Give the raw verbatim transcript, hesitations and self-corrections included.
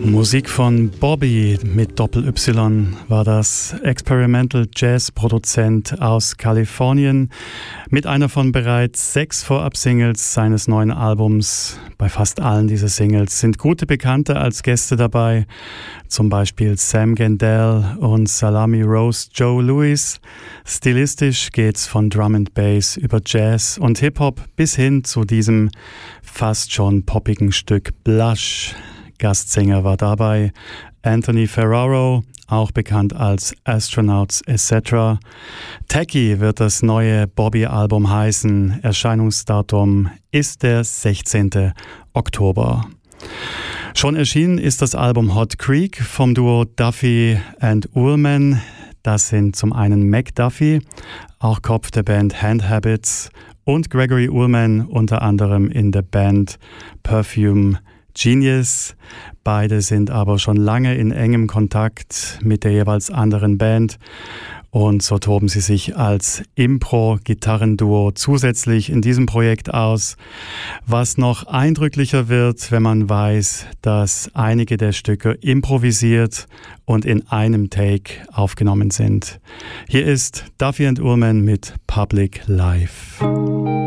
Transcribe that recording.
Musik von Bobby mit Doppel-Y war das, Experimental Jazz-Produzent aus Kalifornien, mit einer von bereits sechs Vorab-Singles seines neuen Albums. Bei fast allen dieser Singles sind gute Bekannte als Gäste dabei, zum Beispiel Sam Gendell und Salami Rose Joe Louis. Stilistisch geht's von Drum and Bass über Jazz und Hip-Hop bis hin zu diesem fast schon poppigen Stück Blush. Gastsänger war dabei Anthony Ferraro, auch bekannt als Astronauts et cetera. Tacky wird das neue Bobby-Album heißen. Erscheinungsdatum ist der sechzehnten Oktober. Schon erschienen ist das Album Hot Creek vom Duo Duffy and Ullman. Das sind zum einen Mac Duffy, auch Kopf der Band Hand Habits, und Gregory Ullman, unter anderem in der Band Perfume Genius. Beide sind aber schon lange in engem Kontakt mit der jeweils anderen Band und so toben sie sich als Impro-Gitarrenduo zusätzlich in diesem Projekt aus. Was noch eindrücklicher wird, wenn man weiß, dass einige der Stücke improvisiert und in einem Take aufgenommen sind. Hier ist Duffy and Ullman mit Public Life.